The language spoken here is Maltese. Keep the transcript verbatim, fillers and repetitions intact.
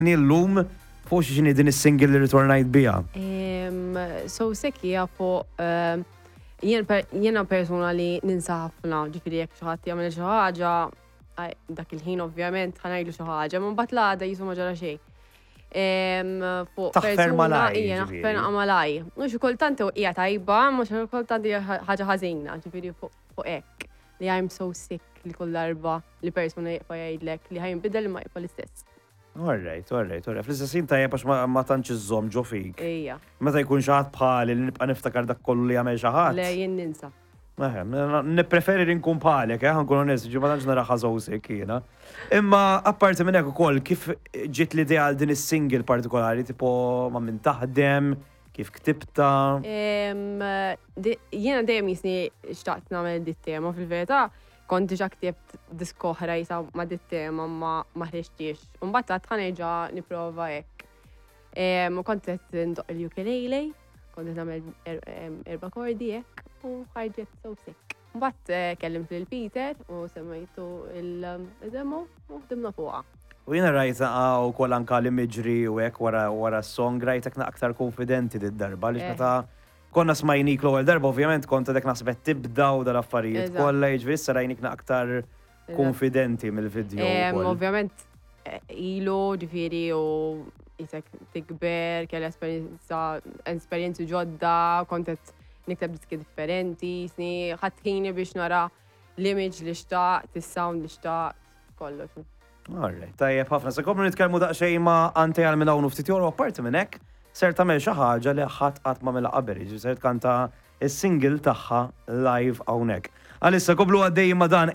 Nillum fuq xini din is-single li ritornajt bija. So sick hija fuq jiena persuna li ninsa ħafna, ġifieri jekk xi ħadd jagħmel xi ħaġa, dak il-ħin ovvjament ħanajlu xi ħaġa, ma mbagħad l-għada jisu ma ġara xejn. Taħfer malaj. Hija naħfer malaj. Mhux kultant hija tajba, mhux kultant hija ħaġa ħażina, ġifieri fuq hekk. Li I'm so sick li kull darba li persuna jibqa' jgħidlek li ħajnbidel ma jibqa' l-istess. Alright, alright, alright. Fl-istessin tajjeb għax ma tantx iżżomm ġo fik. Ejja. Meta jkun xi ħadd bħali li nibqa' niftakar dak kollu li jagħmel xi ħadd. Le jien ninsa. Nippreferi li nkun bħalek, eh, nkun onest, ġi ma tantx nara ħażowsek jiena. Imma apparti minn hekk ukoll kif ġiet l-idea għal din is-single partikolari, tipo ma' min taħdem, kif ktibta? Jiena dejjem jisni xtaqt nagħmel dit tema fil-verità. Kont diġà ktibt disk oħra jisa ma' dit tema ma ħriġtix. Imbagħad għad ħanerġa' nipprova hekk. Kont qed ndoq il-ukulele, kont qed nagħmel erba' kordi hekk u ħarġet so sick. Mbagħad kellimt lil Peter u semmejtu il-demo u ħdimna fuqha. U jiena rajta wkoll anke l-imagery u hekk wara s-song rajtek aktar konfidenti dit-darba li meta konna smajnik l-ewwel darba, ovvjament kont dek naħsbet tibda u dal-affarijiet kollha, jiġifieri issa rajnik aktar konfidenti mill-video. Ovvjament ilu ġifieri u jisek tikber, kelli esperjenzi ġodda, kont qed nikteb diski differenti, sni ħadd ħini biex nara l-image li xtaqt, is-sound li xtaqt, kollox. Alright, tajjeb ħafna. Se komplu nitkellmu daqsxejn ma' Ante għal minn hawn ftit joru apparti minn hekk, ser tagħmel xi ħaġa li ħadd qatt m'għamilha qabel, ġifieri ser tkanta is-single tagħha live hawnhekk. Għalissa komplu għaddejjin ma' dan